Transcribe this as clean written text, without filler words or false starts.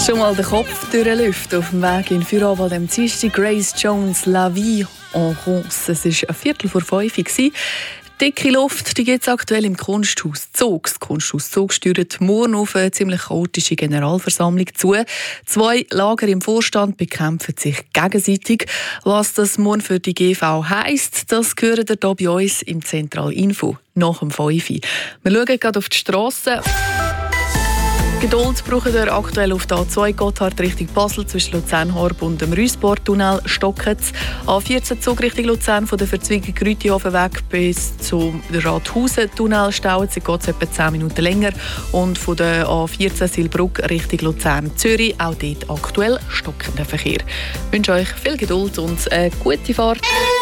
Schon mal den Kopf durchlüften auf dem Weg in Feierabend am Dienstag. Grace Jones, La Vie en Rose. Es war 4:45. Dicke Luft, die gibt es aktuell im Kunsthaus Zug. Das Kunsthaus Zug steuert morgen auf eine ziemlich chaotische Generalversammlung zu. 2 Lager im Vorstand bekämpfen sich gegenseitig. Was das morgen für die GV heisst, das hören ihr hier bei uns im Zentralinfo nach dem 5 Uhr. Wir schauen gerade auf die Strasse. Geduld brauchen wir aktuell auf der A2 Gotthard Richtung Basel zwischen Luzern-Horb und dem Rüssportunnel Stocketz. A14 Zug Richtung Luzern von der Verzweigung Grütihofen weg bis zum Rathausen-Tunnel staut. Sie geht etwa 10 Minuten länger. Und von der A14 Silbruck Richtung Luzern-Zürich auch dort aktuell stockender Verkehr. Ich wünsche euch viel Geduld und eine gute Fahrt.